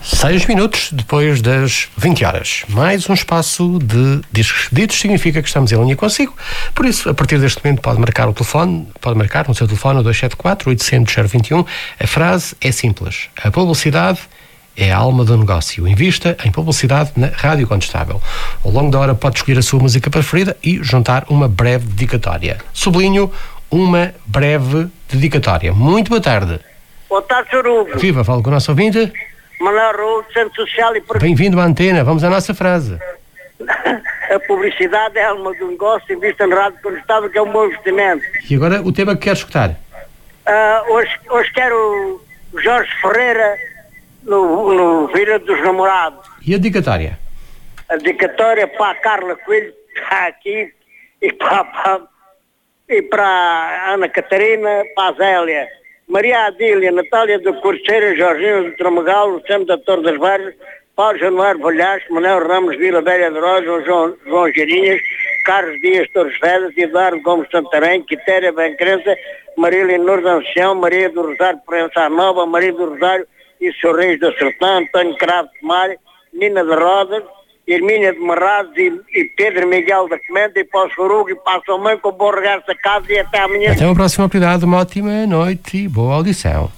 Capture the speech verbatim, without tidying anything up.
Seis minutos depois das vinte horas. Mais um espaço de discos ditos significa que estamos em linha consigo. Por isso, a partir deste momento, pode marcar o telefone, pode marcar no seu telefone o dois sete quatro, oito zero zero, zero dois um. A frase é simples. A publicidade é a alma do negócio. Invista em publicidade na Rádio Condestável. Ao longo da hora pode escolher a sua música preferida e juntar uma breve dedicatória. Sublinho, uma breve dedicatória. Muito boa tarde. Boa tarde, senhor Hugo. Viva, falo com o nosso ouvinte. Manuel Raul, Centro Social e... Bem-vindo à antena, vamos à nossa frase. A publicidade é a alma do negócio, invista na Rádio Condestável, que é um bom investimento. E agora o tema que quer escutar? Uh, hoje, hoje quero o Jorge Ferreira no, no Vila dos Namorados. E a dedicatória? A dedicatória para a Carla Coelho, que está aqui, e para, para, e para a Ana Catarina, para a Zélia. Maria Adília, Natália do Corceira, Jorginho do Tramagal, Luciano da Torre das Várias, Paulo Januário Valhares, Manuel Ramos, Vila Velha de Rosa, João, João Geirinhas, Carlos Dias Torres Vedras, Eduardo Gomes Santarém, Quitéria Bencrença, Maria Leonor da Ancião, Maria do Rosário Prensa Nova, Maria do Rosário e Sorriso da Sertã, António Cravo de Mário, Nina de Rodas, Hermínia de Marrados e, e Pedro Miguel da Comenda, e para o Sorugo e para a sua mãe, com o bom regaço a casa, e até amanhã. Até uma próxima oportunidade, uma ótima noite e boa audição.